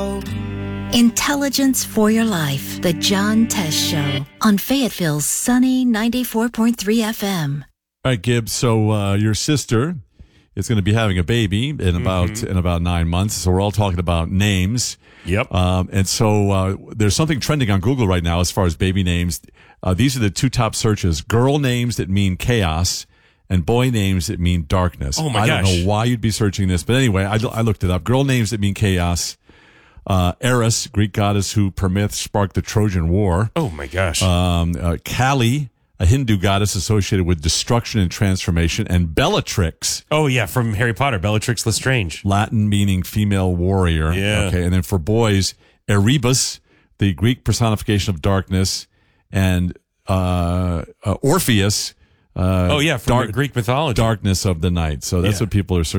Intelligence for your life. The John Test Show on Fayetteville's sunny 94.3 FM. All right, Gibbs. So your sister is going to be having a baby in about 9 months. So we're all talking about names. Yep. And so there's something trending on Google right now as far as baby names. These are the two top searches: girl names that mean chaos, and boy names that mean darkness. Oh my I gosh! don't know why you'd be searching this, but anyway, I looked it up. Girl names that mean chaos. Eris, Greek goddess who per myth sparked the Trojan War. Oh my gosh. Kali, a Hindu goddess associated with destruction and transformation, and Bellatrix. Oh yeah, from Harry Potter, Bellatrix Lestrange. Latin meaning female warrior. Yeah. Okay, and then for boys, Erebus, the Greek personification of darkness, and Orpheus. From Greek mythology. Darkness of the night. So that's what people are searching.